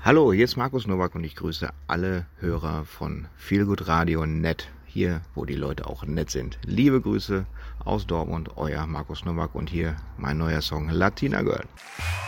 Hallo, hier ist Markus Nowak und ich grüße alle Hörer von Feelgood Radio Net, hier wo die Leute auch nett sind. Liebe Grüße aus Dortmund, euer Markus Nowak und hier mein neuer Song Latina Girl.